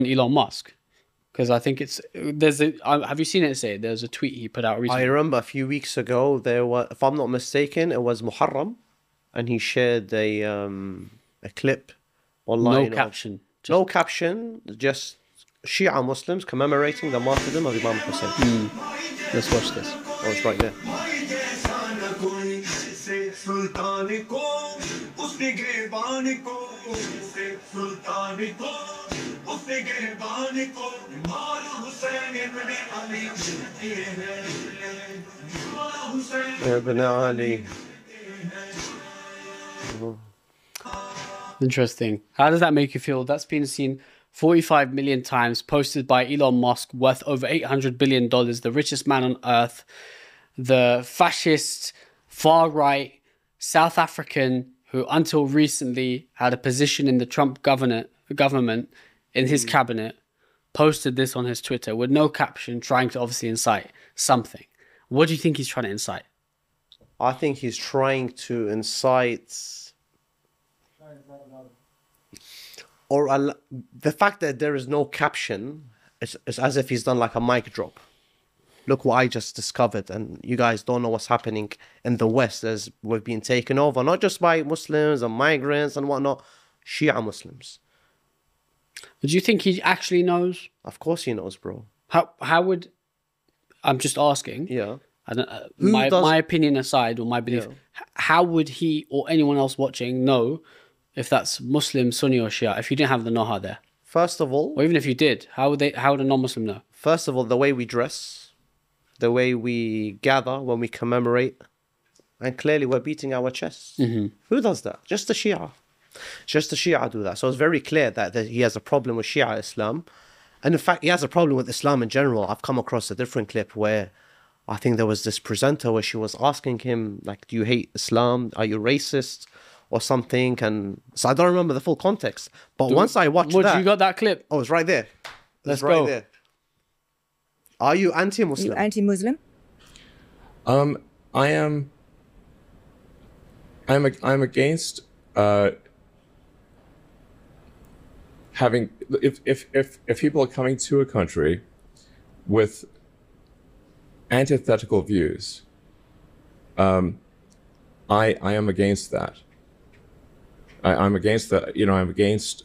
Elon Musk? Because I think have you seen it say? There's a tweet he put out I recently. remember a few weeks ago there was, if I'm not mistaken, it was Muharram, and he shared a clip No online of caption. Just no caption, just Shia Muslims commemorating the martyrdom of Imam Hussein. let's watch this. Oh, it's right there. Ibn Ali. Interesting. How does that make you feel? That's been seen 45 million times, posted by Elon Musk, worth over $800 billion, the richest man on earth, the fascist, far right South African who, until recently, had a position in the Trump government in his cabinet, posted this on his Twitter with no caption, trying to obviously incite something. What do you think he's trying to incite? I think he's trying to incite, the fact that there is no caption is as if he's done like a mic drop. Look what I just discovered, and you guys don't know what's happening in the West as we've been taken over, not just by Muslims and migrants and whatnot, Shia Muslims. Do you think he actually knows? Of course he knows, bro. How would, I'm just asking. Yeah. I don't, Who does? my opinion aside, or my belief, how would he or anyone else watching know if that's Muslim, Sunni, or Shia if you didn't have the Noha there? First of all, Or even if you did, how would a non-Muslim know? the way we dress, the way we gather when we commemorate, and clearly we're beating our chests. Who does that? Just the Shia. Just the Shia do that. So it's very clear that he has a problem with Shia Islam. And in fact, he has a problem with Islam in general. I've come across a different clip where I think there was this presenter where she was asking him, like, do you hate Islam? Are you racist? Or something. And so I don't remember the full context. But once I watched that... You got that clip? Oh, it's right there. Let's It's right go. there. Are you You anti-Muslim? anti-Muslim? I am. I'm against having if people are coming to a country with antithetical views. I am against that. I'm against that. You know, I'm against.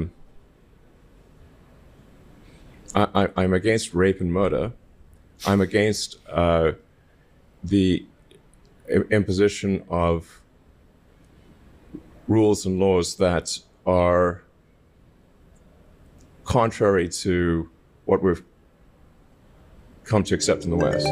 I'm against rape and murder. I'm against the imposition of rules and laws that are contrary to what we've come to accept in the West.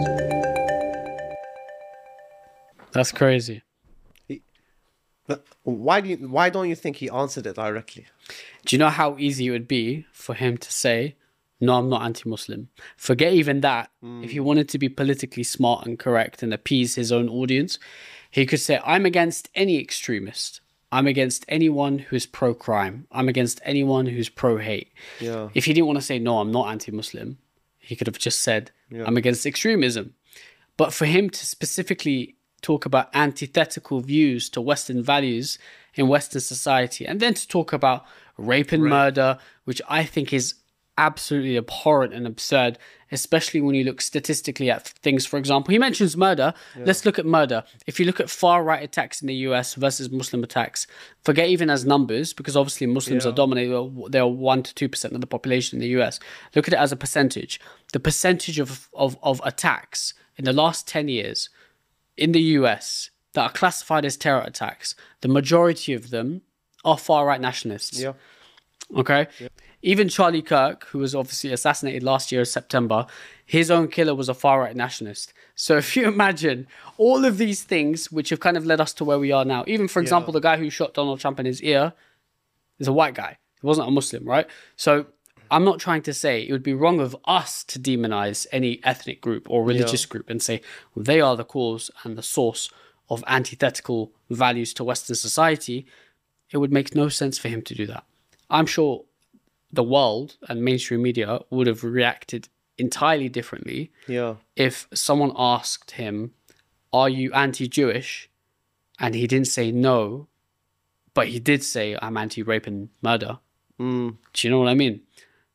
That's crazy. But why don't you think he answered it directly? Do you know how easy it would be for him to say, no, I'm not anti-Muslim? Forget even that. If he wanted to be politically smart and correct and appease his own audience, he could say, I'm against any extremist. I'm against anyone who's pro-crime. I'm against anyone who's pro-hate. Yeah. If he didn't want to say, no, I'm not anti-Muslim, he could have just said, I'm against extremism. But for him to specifically talk about antithetical views to Western values in Western society, and then to talk about rape and murder, which I think is absolutely abhorrent and absurd, especially when you look statistically at things. For example, he mentions murder. Let's look at murder. If you look at far-right attacks in the US versus Muslim attacks, forget even as numbers, because obviously Muslims are dominating, they're 1 to 2% of the population in the US. Look at it as a percentage. The percentage of attacks in the last 10 years in the US that are classified as terror attacks, the majority of them are far-right nationalists. Yeah. Okay? Even Charlie Kirk, who was obviously assassinated last year in September, his own killer was a far-right nationalist. So if you imagine all of these things which have kind of led us to where we are now, even, for example, the guy who shot Donald Trump in his ear is a white guy. He wasn't a Muslim, right? So I'm not trying to say it would be wrong of us to demonize any ethnic group or religious group and say, well, they are the cause and the source of antithetical values to Western society. It would make no sense for him to do that. I'm sure the world and mainstream media would have reacted entirely differently if someone asked him, are you anti-Jewish? And he didn't say no, but he did say, I'm anti-rape and murder. Do you know what I mean?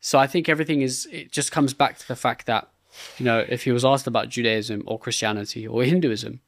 So I think it just comes back to the fact that, you know, if he was asked about Judaism or Christianity or Hinduism,